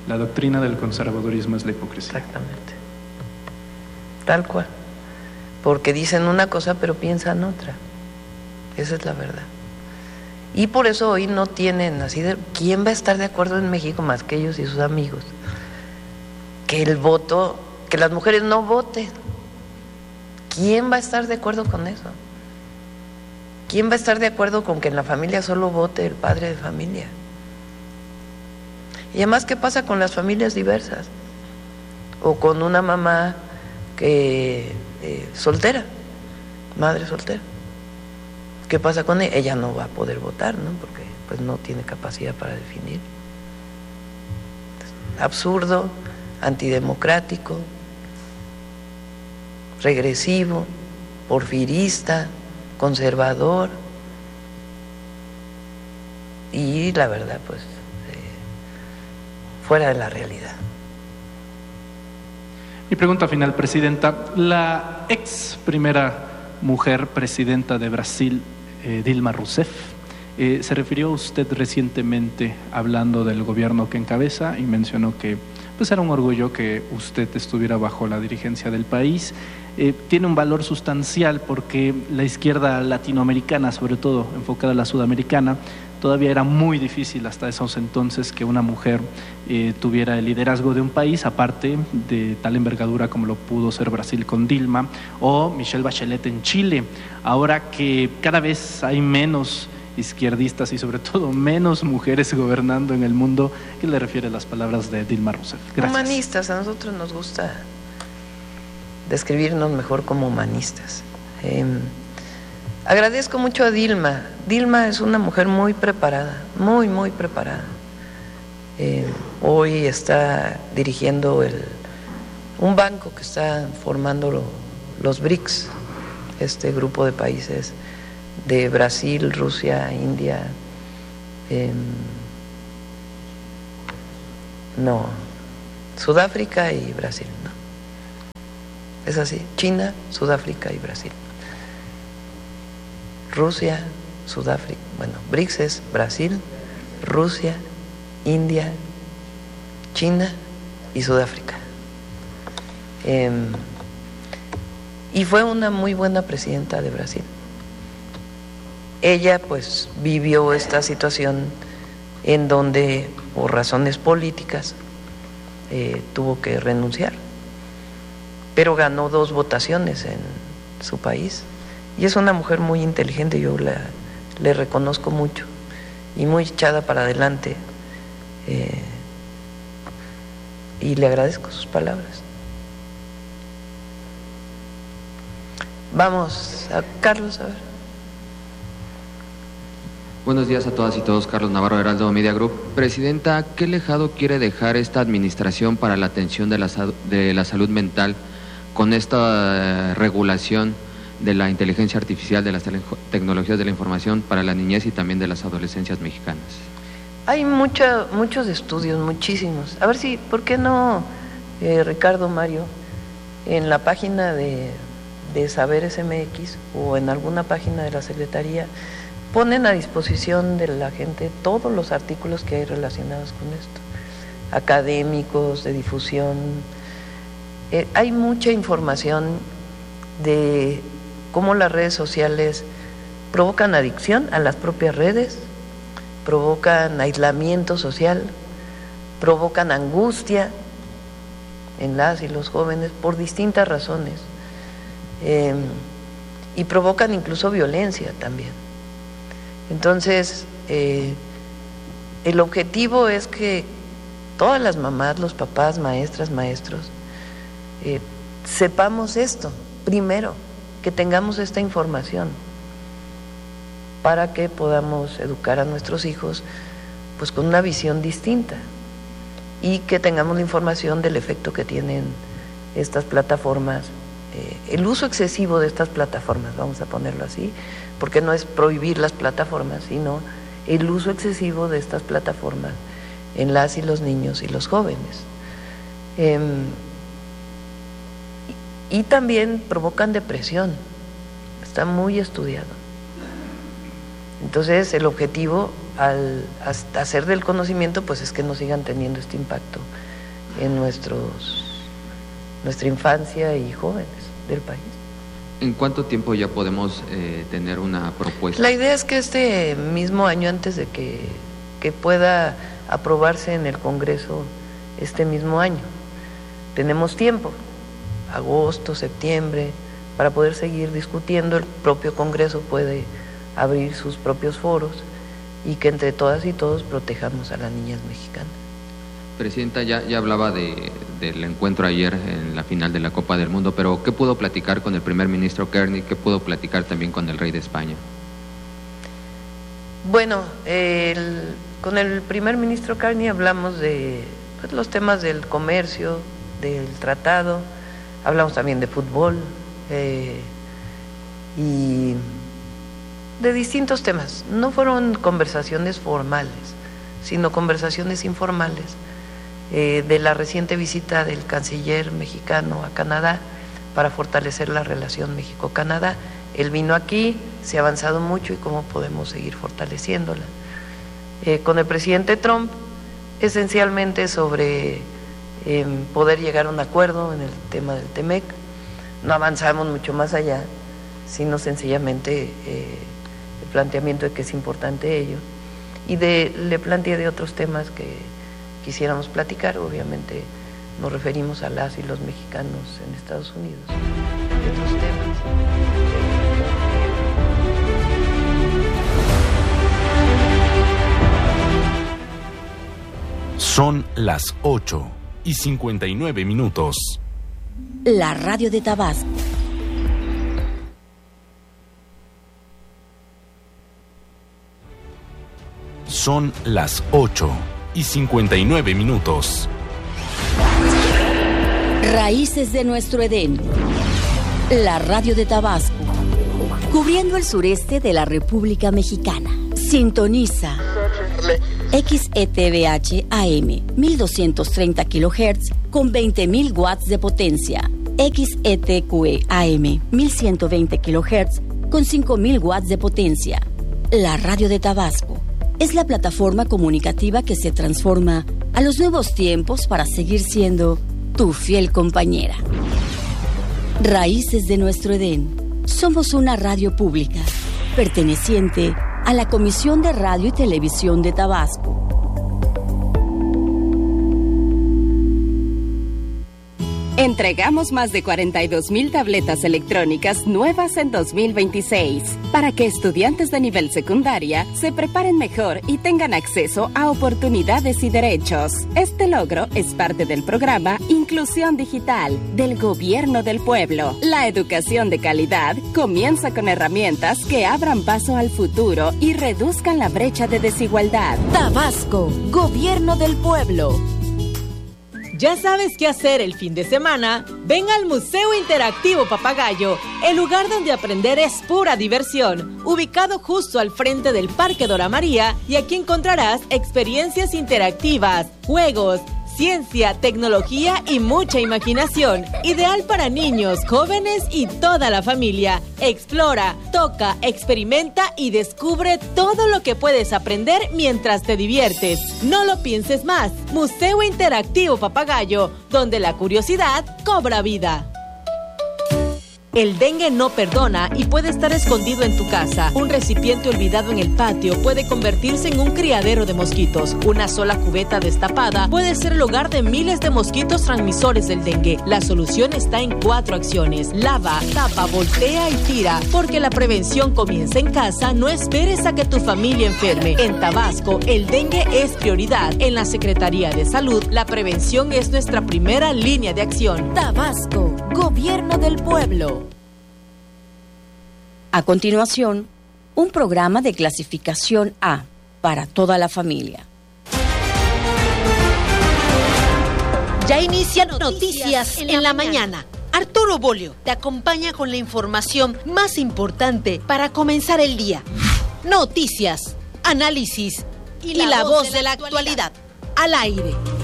La doctrina del conservadurismo es la hipocresía. Exactamente. Tal cual. Porque dicen una cosa pero piensan otra. Esa es la verdad. Y por eso hoy no tienen así de... ¿Quién va a estar de acuerdo en México más que ellos y sus amigos? Que el voto, que las mujeres no voten. ¿Quién va a estar de acuerdo con eso? ¿Quién va a estar de acuerdo con que en la familia solo vote el padre de familia? Y además, ¿qué pasa con las familias diversas? O con una mamá que soltera, madre soltera. ¿Qué pasa con ella? Ella no va a poder votar, ¿no? Porque pues no tiene capacidad para definir. Absurdo, antidemocrático, regresivo, porfirista, conservador. Y la verdad, pues, fuera de la realidad. Mi pregunta final, Presidenta. La ex primera mujer presidenta de Brasil, Dilma Rousseff, se refirió usted recientemente hablando del gobierno que encabeza y mencionó que pues era un orgullo que usted estuviera bajo la dirigencia del país. Tiene un valor sustancial porque la izquierda latinoamericana, sobre todo enfocada a la sudamericana, todavía era muy difícil hasta esos entonces que una mujer tuviera el liderazgo de un país, aparte de tal envergadura como lo pudo ser Brasil con Dilma o Michelle Bachelet en Chile. Ahora que cada vez hay menos izquierdistas y sobre todo menos mujeres gobernando en el mundo, ¿qué le refiere a las palabras de Dilma Rousseff? Gracias. Humanistas, a nosotros nos gusta describirnos mejor como humanistas. Agradezco mucho a Dilma. Dilma es una mujer muy preparada, muy, muy preparada. Hoy está dirigiendo un banco que está formando los BRICS, este grupo de países de Brasil, Rusia, India, Sudáfrica y Brasil, ¿no? Es así, China, Sudáfrica y Brasil. Rusia, Sudáfrica, bueno, BRICS es Brasil, Rusia, India, China y Sudáfrica. Y fue una muy buena presidenta de Brasil. Ella pues vivió esta situación en donde por razones políticas tuvo que renunciar, pero ganó 2 votaciones en su país. Y es una mujer muy inteligente, yo le reconozco mucho y muy echada para adelante, y le agradezco sus palabras. Vamos a Carlos, a ver. Buenos días a todas y todos, Carlos Navarro, Heraldo Media Group. Presidenta, ¿qué legado quiere dejar esta administración para la atención de la salud mental con esta regulación de la inteligencia artificial, de las tecnologías de la información para la niñez y también de las adolescencias mexicanas? Hay muchos estudios, muchísimos. A ver si, ¿por qué no, Ricardo, Mario, en la página de Saberes MX o en alguna página de la Secretaría ponen a disposición de la gente todos los artículos que hay relacionados con esto, académicos, de difusión? Hay mucha información de cómo las redes sociales provocan adicción a las propias redes, provocan aislamiento social, provocan angustia en las y los jóvenes por distintas razones, y provocan incluso violencia también. Entonces, el objetivo es que todas las mamás, los papás, maestras, maestros, sepamos esto primero, que tengamos esta información para que podamos educar a nuestros hijos pues con una visión distinta y que tengamos la información del efecto que tienen estas plataformas, el uso excesivo de estas plataformas, vamos a ponerlo así, porque no es prohibir las plataformas, sino el uso excesivo de estas plataformas en las y los niños y los jóvenes. Y también provocan depresión, está muy estudiado. Entonces el objetivo al hacer del conocimiento, pues es que no sigan teniendo este impacto en nuestra infancia y jóvenes del país. ¿En cuánto tiempo ya podemos tener una propuesta? La idea es que este mismo año, antes de que pueda aprobarse en el Congreso este mismo año. Tenemos tiempo, agosto, septiembre, para poder seguir discutiendo. El propio Congreso puede abrir sus propios foros y que entre todas y todos protejamos a las niñas mexicanas. Presidenta, ya hablaba del encuentro ayer en la final de la Copa del Mundo, pero ¿qué pudo platicar con el primer ministro Kearney? ¿Qué pudo platicar también con el rey de España? Bueno, con el primer ministro Kearney hablamos de los temas del comercio, del tratado, hablamos también de fútbol y de distintos temas. No fueron conversaciones formales, sino conversaciones informales. De la reciente visita del canciller mexicano a Canadá para fortalecer la relación México-Canadá. Él vino aquí, se ha avanzado mucho y cómo podemos seguir fortaleciéndola. Con el presidente Trump, esencialmente sobre poder llegar a un acuerdo en el tema del TEMEC. No avanzamos mucho más allá, sino sencillamente el planteamiento de que es importante ello. Y le planteé de otros temas que quisiéramos platicar. Obviamente nos referimos a las y los mexicanos en Estados Unidos, de otros temas. Son las 8:59. La radio de Tabasco. Son las 8:59. Raíces de nuestro Edén. La radio de Tabasco. Cubriendo el sureste de la República Mexicana. Sintoniza XETVH AM 1230 kHz con 20.000 watts de potencia. XETQE AM 1120 kHz con 5.000 watts de potencia. La radio de Tabasco es la plataforma comunicativa que se transforma a los nuevos tiempos para seguir siendo tu fiel compañera. Raíces de nuestro Edén. Somos una radio pública perteneciente a la Comisión de Radio y Televisión de Tabasco. Entregamos más de 42,000 tabletas electrónicas nuevas en 2026 para que estudiantes de nivel secundaria se preparen mejor y tengan acceso a oportunidades y derechos. Este logro es parte del programa Inclusión Digital del Gobierno del Pueblo. La educación de calidad comienza con herramientas que abran paso al futuro y reduzcan la brecha de desigualdad. Tabasco, Gobierno del Pueblo. ¿Ya sabes qué hacer el fin de semana? Ven al Museo Interactivo Papagayo, el lugar donde aprender es pura diversión, ubicado justo al frente del Parque Dora María, y aquí encontrarás experiencias interactivas, juegos, ciencia, tecnología y mucha imaginación. Ideal para niños, jóvenes y toda la familia. Explora, toca, experimenta y descubre todo lo que puedes aprender mientras te diviertes. No lo pienses más. Museo Interactivo Papagayo, donde la curiosidad cobra vida. El dengue no perdona y puede estar escondido en tu casa. Un recipiente olvidado en el patio puede convertirse en un criadero de mosquitos. Una sola cubeta destapada puede ser el hogar de miles de mosquitos transmisores del dengue. La solución está en 4 acciones. Lava, tapa, voltea y tira. Porque la prevención comienza en casa, no esperes a que tu familia enferme. En Tabasco, el dengue es prioridad. En la Secretaría de Salud, la prevención es nuestra primera línea de acción. Tabasco, Gobierno del Pueblo. A continuación, un programa de clasificación A para toda la familia. Ya inicia Noticias en la mañana. Arturo Bolio te acompaña con la información más importante para comenzar el día. Noticias, análisis y la voz de la actualidad. Al aire.